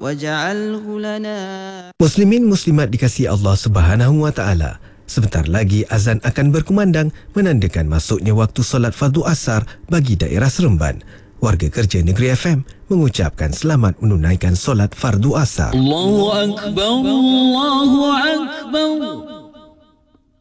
واجعله لنا. Muslimin muslimat dikasihi Allah Subhanahu wa taala. Sebentar lagi azan akan berkumandang menandakan masuknya waktu solat fardu asar bagi daerah Seremban. Warga kerja Negeri FM mengucapkan selamat menunaikan solat fardu asar. Allahu Akbar, Allahu Akbar.